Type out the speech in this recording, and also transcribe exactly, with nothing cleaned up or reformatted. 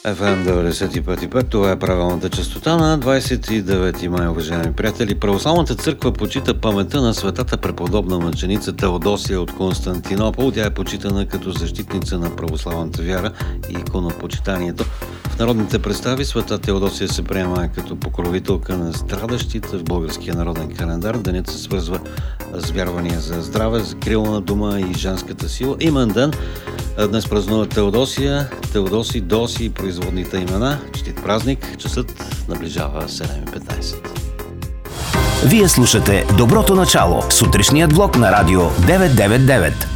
еф ем деветдесет и пет и пет, това е правилната честота на двадесет и девети май, уважаеми приятели. Православната църква почита паметта на светата преподобна мъченица Теодосия от Константинопол. Тя е почитана като защитница на православната вяра и иконопочитанието. В народните представи света Теодосия се приема като покровителка на страдащите в българския народен календар. Денят се свързва с вярвания за здраве, закрила на дома и женската сила. Имен ден. Днес празнуват Теодосия, Теодоси, Доси и производните имена. Честит празник. Часът наближава седем и петнадесет. Вие слушате Доброто начало, сутрешният влог на Радио деветстотин деветдесет и девет.